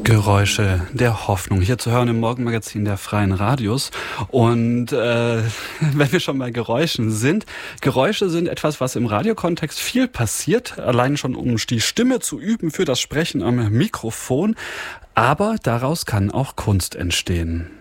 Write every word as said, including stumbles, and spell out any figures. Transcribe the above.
Geräusche der Hoffnung, hier zu hören im Morgenmagazin der Freien Radios. Und äh, wenn wir schon bei Geräuschen sind, Geräusche sind etwas, was im Radiokontext viel passiert, allein schon um die Stimme zu üben für das Sprechen am Mikrofon. Aber daraus kann auch Kunst entstehen.